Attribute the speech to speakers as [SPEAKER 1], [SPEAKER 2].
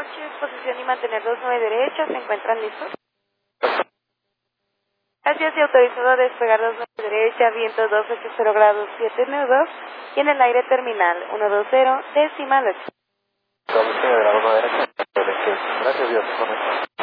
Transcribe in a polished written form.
[SPEAKER 1] noches, posición y mantener 29 derecha, ¿se encuentran listos? Gracias y autorizado a despegar 29 derecha, viento 280 grados 7 nudos y en el aire terminal 120 decimal 8.
[SPEAKER 2] Gracias, Dios.